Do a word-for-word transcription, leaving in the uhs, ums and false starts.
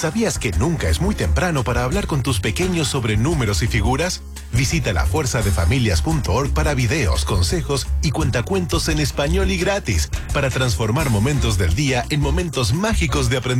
¿Sabías que nunca es muy temprano para hablar con tus pequeños sobre números y figuras? Visita la fuerza de familias punto org para videos, consejos y cuentacuentos en español y gratis, para transformar momentos del día en momentos mágicos de aprendizaje.